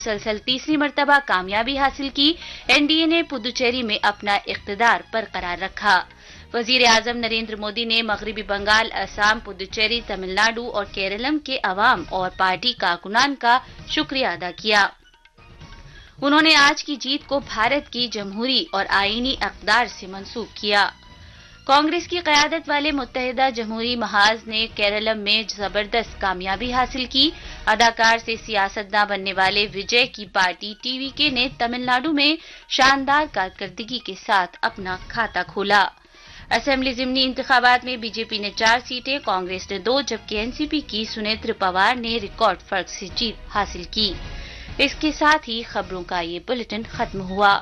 मुसलसल तीसरी मर्तबा कामयाबी हासिल की। एनडीए ने पुदुचेरी में अपना इख्तिदार बरकरार रखा। वजीर आजम नरेंद्र मोदी ने मगरबी बंगाल, असम, पुदुचेरी, तमिलनाडु और केरलम के अवाम और पार्टी कारकुनान का शुक्रिया अदा किया। उन्होंने आज की जीत को भारत की जमहूरी और आईनी अक़दार से मंसूब किया। कांग्रेस की क़यादत वाले मुत्तहिदा जमहूरी महाज ने केरलम में जबरदस्त कामयाबी हासिल की। अदाकार से सियासतदान बनने वाले विजय की पार्टी टीवीके ने तमिलनाडु में शानदार कारकर्दगी के साथ अपना खाता खोला। असेंबली ज़िमनी इंतखाबात में बीजेपी ने 4 सीटें, कांग्रेस ने 2, जबकि एनसीपी की सुनेत्र पवार ने रिकॉर्ड फर्क से जीत हासिल की। इसके साथ ही खबरों का ये बुलेटिन खत्म हुआ।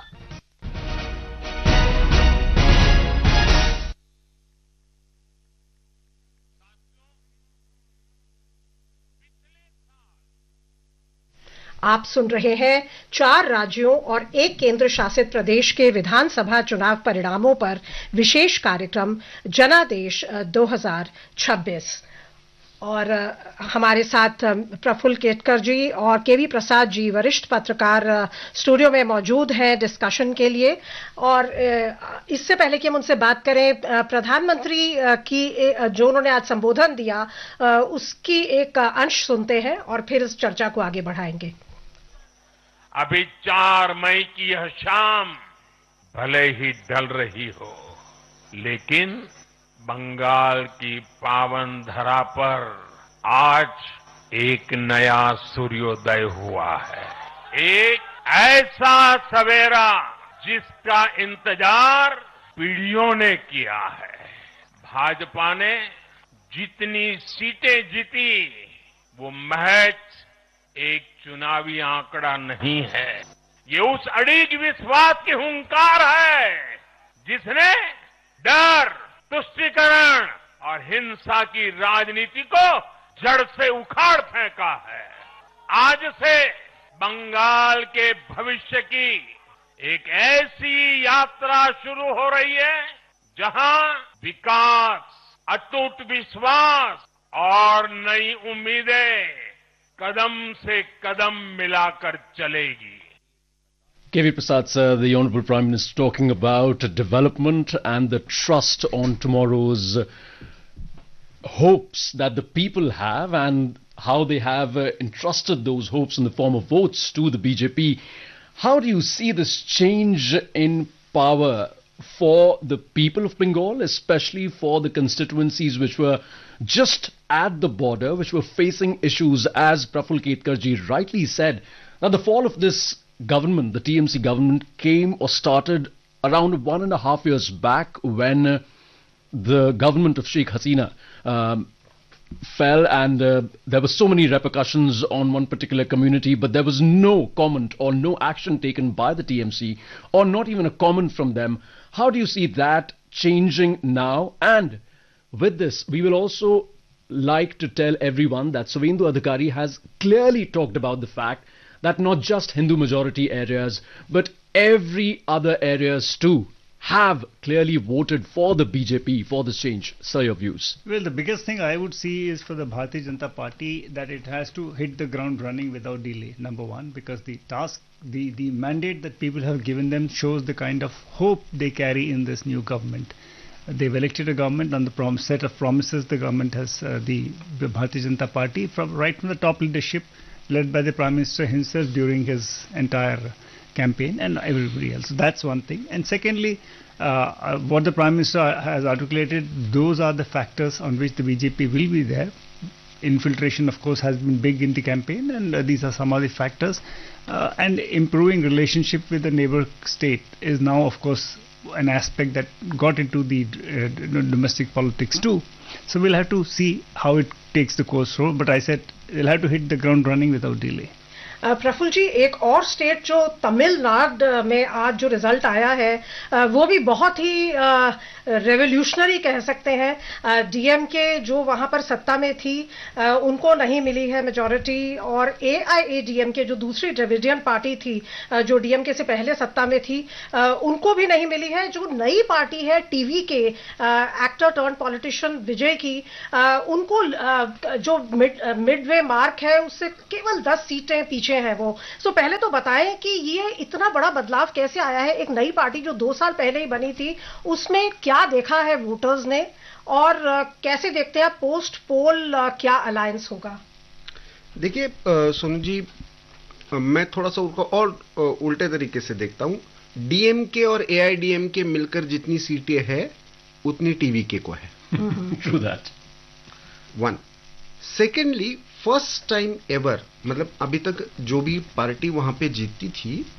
आप सुन रहे हैं 4 राज्यों और 1 केंद्र शासित प्रदेश के विधानसभा चुनाव परिणामों पर विशेष कार्यक्रम जनादेश 2026 और हमारे साथ प्रफुल्ल केतकर जी और केवी प्रसाद जी वरिष्ठ पत्रकार स्टूडियो में मौजूद हैं डिस्कशन के लिए। और इससे पहले कि हम उनसे बात करें, प्रधानमंत्री की जो उन्होंने आज संबोधन दिया उसकी एक अंश सुनते हैं और फिर इस चर्चा को आगे बढ़ाएंगे। अभी 4 मई की यह शाम भले ही ढल रही हो, लेकिन बंगाल की पावन धरा पर आज एक नया सूर्योदय हुआ है। एक ऐसा सवेरा जिसका इंतजार पीढ़ियों ने किया है। भाजपा ने जितनी सीटें जीती वो महज एक चुनावी आंकड़ा नहीं है, ये उस अड़िग विश्वास की हुंकार है जिसने डर, तुष्टीकरण और हिंसा की राजनीति को जड़ से उखाड़ फेंका है। आज से बंगाल के भविष्य की एक ऐसी यात्रा शुरू हो रही है जहां विकास, अटूट विश्वास और नई उम्मीदें कदम से कदम मिलाकर चलेगी। K.V. Prasad, sir, the Honourable Prime Minister talking about development and the trust on tomorrow's hopes that the people have and how they have entrusted those hopes in the form of votes to the BJP. How do you see this change in power for the people of Bengal, especially for the constituencies which were just at the border, which were facing issues, as Praful Ketkarji rightly said? Now, the fall of this government, the TMC government, came or started around 1.5 years back when the government of Sheikh Hasina fell, and there were so many repercussions on one particular community, but there was no comment or no action taken by the TMC, or not even a comment from them. How do you see that changing now? And with this, we will also like to tell everyone that Suvendu Adhikari has clearly talked about the fact that not just Hindu majority areas, but every other areas too have clearly voted for the BJP for this change. Sir, your views? Well, the biggest thing I would see is for the Bharatiya Janata Party that it has to hit the ground running without delay, number one, because the task, the mandate that people have given them shows the kind of hope they carry in this new government. They've elected a government on the set of promises the government has, the Bharatiya Janata Party, right from the top leadership, led by the Prime Minister himself during his entire campaign and everybody else. So that's one thing. And secondly, what the Prime Minister has articulated, those are the factors on which the BJP will be there. Infiltration, of course, has been big in the campaign, and these are some of the factors. And improving relationship with the neighbor state is now, of course, an aspect that got into the domestic politics too. So we'll have to see how it takes the course through. But I said they'll have to hit the ground running without delay. Praful जी, एक और state जो तमिलनाडु में आज जो result आया है वो भी बहुत ही रेवोल्यूशनरी कह सकते हैं। डीएमके जो वहां पर सत्ता में थी उनको नहीं मिली है मेजॉरिटी, और एआईएडीएमके जो दूसरी ड्रेविडियन पार्टी थी जो डीएमके से पहले सत्ता में थी उनको भी नहीं मिली है। जो नई पार्टी है टीवीके, एक्टर टर्न पॉलिटिशियन विजय की, उनको जो मिडवे मार्क है उससे केवल 10 सीटें पीछे पीछे हैं वो। सो पहले तो बताएं कि ये इतना बड़ा बदलाव कैसे आया है, एक नई पार्टी जो 2 साल पहले ही बनी थी, उसमें क्या देखा है वोटर्स ने, और कैसे देखते हैं पोस्ट पोल क्या अलायंस होगा? देखिए सोनू जी, मैं थोड़ा सा उसको और उल्टे तरीके से देखता हूं। डीएमके और एआईडीएमके मिलकर जितनी सीटें है उतनी टीवीके को है। True that. One. Secondly, first time ever, मतलब अभी तक जो भी पार्टी वहां पे जीतती थी